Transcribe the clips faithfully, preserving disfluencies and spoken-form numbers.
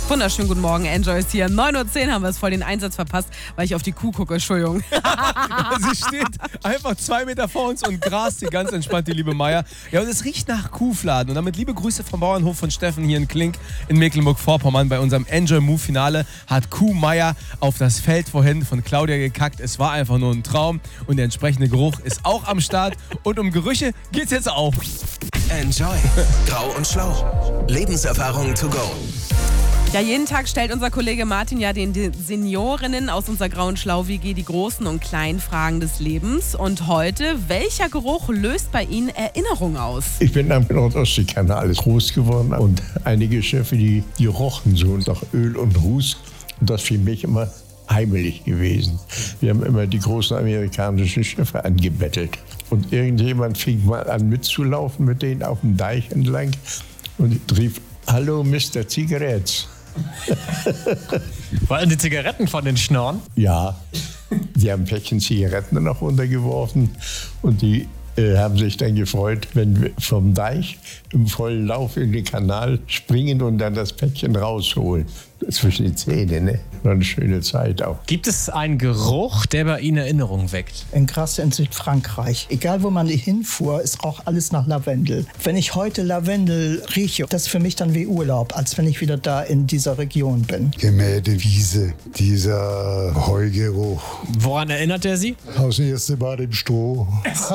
Wunderschönen guten Morgen, Enjoy ist hier. neun Uhr zehn haben wir es voll den Einsatz verpasst, weil ich auf die Kuh gucke, Entschuldigung. Sie steht einfach zwei Meter vor uns und grast hier ganz entspannt, die liebe Maya. Ja, und es riecht nach Kuhfladen. Und damit liebe Grüße vom Bauernhof von Steffen hier in Klink in Mecklenburg-Vorpommern. Bei unserem Enjoy-Move-Finale hat Kuh Maya auf das Feld vorhin von Claudia gekackt. Es war einfach nur ein Traum und der entsprechende Geruch ist auch am Start. Und um Gerüche geht's jetzt auch. Enjoy. Grau und Schlau. Lebenserfahrung to go. Ja, jeden Tag stellt unser Kollege Martin ja den Seniorinnen aus unserer grauen Schlau-W G die großen und kleinen Fragen des Lebens. Und heute, welcher Geruch löst bei Ihnen Erinnerungen aus? Ich bin am Nordostseekanal groß geworden und einige Schiffe, die, die rochen so nach Öl und Ruß. Und das ist für mich immer heimelig gewesen. Wir haben immer die großen amerikanischen Schiffe angebettelt. Und irgendjemand fing mal an mitzulaufen mit denen auf dem Deich entlang und rief: Hallo, Mister Zigaretts. Wollten die Zigaretten von den Schnorren? Ja, die haben ein Päckchen Zigaretten dann noch runtergeworfen und die äh, haben sich dann gefreut, wenn wir vom Deich im vollen Lauf in den Kanal springen und dann das Päckchen rausholen. Zwischen die Zähne, ne? War eine schöne Zeit auch. Gibt es einen Geruch, der bei Ihnen Erinnerungen weckt? In Grasse in Südfrankreich. Egal, wo man hinfuhr, es roch alles nach Lavendel. Wenn ich heute Lavendel rieche, das ist für mich dann wie Urlaub, als wenn ich wieder da in dieser Region bin. Gemähte Wiese, dieser Heugeruch. Woran erinnert er Sie? Aus dem ersten Mal im Stroh.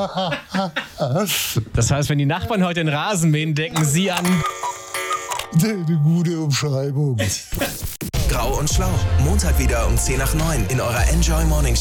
Das heißt, wenn die Nachbarn heute den Rasen mähen, denken Sie an... Eine gute Umschreibung. Grau und Schlau. Montag wieder um zehn nach neun in eurer Enjoy Morning Show.